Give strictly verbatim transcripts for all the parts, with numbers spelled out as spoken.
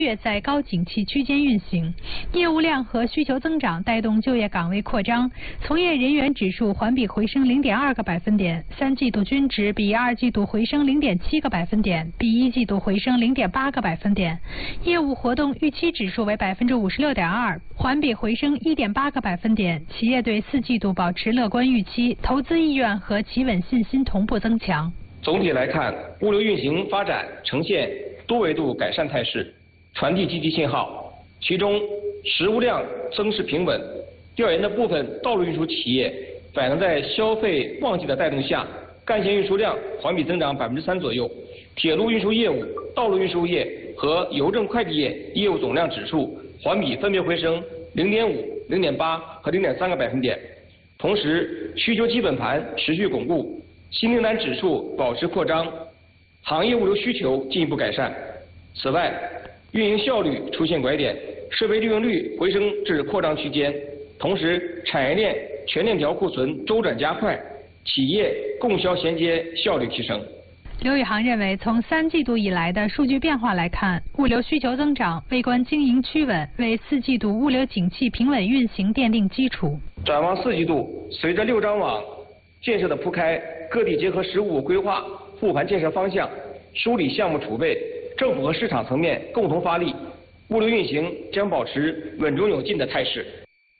月在高景气区间运行，业务量和需求增长带动就业岗位扩张，从业人员指数环比回升零点二个百分点，三季度均值比二季度回升零点七个百分点，比一季度回升零点八个百分点。业务活动预期指数为百分之五十六点二，环比回升一点八个百分点。企业对四季度保持乐观预期，投资意愿和企稳信心同步增强。 总体来看，物流运行发展呈现多维度改善态势，传递积极信号。其中，实物量增势平稳。调研的部分道路运输企业反映在消费旺季的带动下，干线运输量环比增长百分之三左右。铁路运输业务、道路运输业和邮政快递业业务总量指数环比分别回升零点五、零点八和零点三个百分点。同时，需求基本盘持续巩固，新订单指数保持扩张，行业物流需求进一步改善。此外，运营效率出现拐点，设备利用率回升至扩张区间。同时，产业链全链条库存周转加快，企业供销衔接效率提升。 刘宇航认为，从三季度以来的数据变化来看，物流需求增长，微观经营趋稳，为四季度物流景气平稳运行奠定基础。 展望四季度，随着六张网建设的铺开，各地结合“十五”规划复盘建设方向，梳理项目储备，政府和市场层面共同发力，物流运行将保持稳中有进的态势。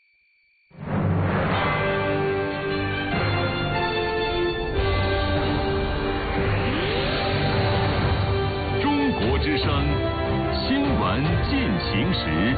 中国之声新闻进行时。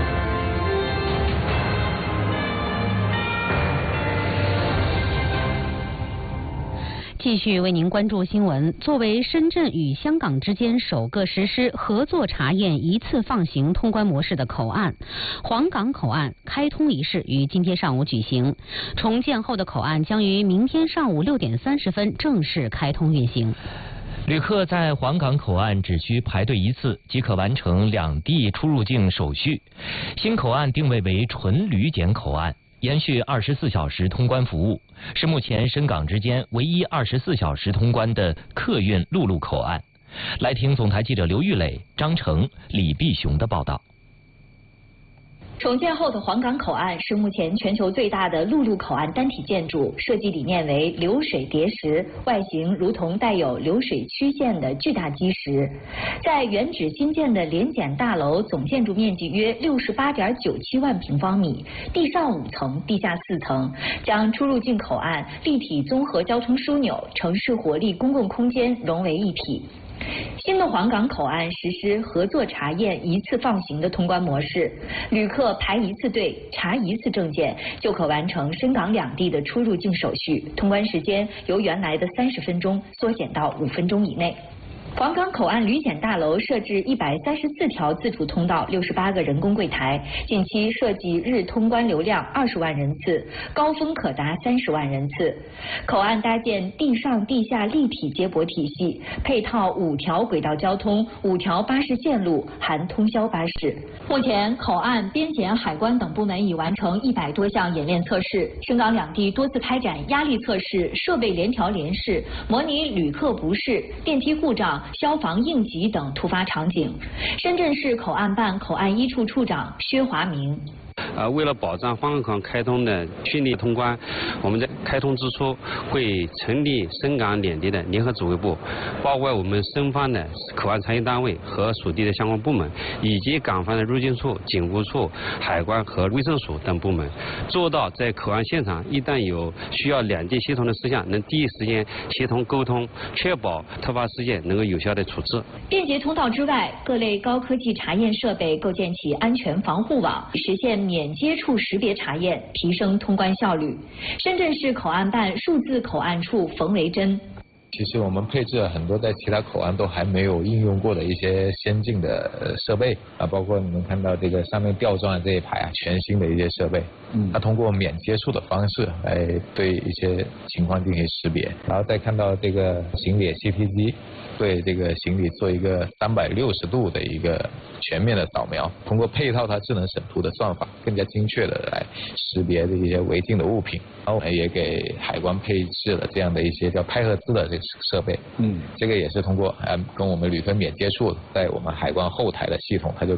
继续为您关注新闻。作为深圳与香港之间首个实施合作查验一次放行通关模式的口岸，黄岗口岸开通仪式于今天上午举行。重建后的口岸将于明天上午六点三十分正式开通运行。 旅客在黄岗口岸只需排队一次即可完成两地出入境手续。新口岸定位为纯旅检口岸，延续二十四小时通关服务，是目前深港之间唯一二十四小时通关的客运陆路口岸。来听总台记者刘玉磊、张成、李碧雄的报道。 重建后的黄岗口岸是目前全球最大的陆路口岸单体建筑，设计理念为流水叠石，外形如同带有流水曲线的巨大基石。在原址新建的联检大楼总建筑面积约六十八点九七万平方米，地上五层，地下四层，将出入境口岸、立体综合交通枢纽、城市活力公共空间融为一体。新的黄岗口岸实施合作查验一次放行的通关模式，旅客排一次队，查一次证件，就可完成深港两地的出入境手续，通关时间由原来的三十分钟缩减到五分钟以内。黄岗口岸旅检大楼设置一百三十四条自主通道，六十八个人工柜台，近期设计日通关流量二十万人次，高峰可达三十万人次。口岸搭建地上地下立体接驳体系，配套五条轨道交通、五条巴士线路，含通宵巴士。目前，口岸、边检、海关等部门已完成一百多项演练测试，深港两地多次开展压力测试、设备联调联试，模拟旅客不适、电梯故障、消防应急等突发场景。深圳市口岸办口岸一处处长薛华明。 呃，为了保障黄岗口岸开通的顺利通关，我们在开通之初会成立深港两地的联合指挥部，包括我们深方的口岸参与单位和属地的相关部门，以及港方的入境处、警务处、海关和卫生署等部门，做到在口岸现场一旦有需要两地协同的事项，能第一时间协同沟通，确保突发事件能够有效的处置。 便捷通道之外，各类高科技查验设备构建起安全防护网，实现免接触识别查验，提升通关效率。深圳市口岸办数字口岸处冯维珍。 其实我们配置了很多在其他口岸都还没有应用过的一些先进的设备啊，包括你们看到这个上面吊装的这一排啊，全新的一些设备。嗯，它通过免接触的方式来对一些情况进行识别，然后再看到这个行李 C T 机对这个行李做一个三百六十度的一个全面的扫描，通过配套它智能审图的算法，更加精确的来识别这些违禁的物品。然后也给海关配置了这样的一些叫拍合字的这个设备。嗯，这个也是通过呃跟我们旅客免接触，在我们海关后台的系统，它就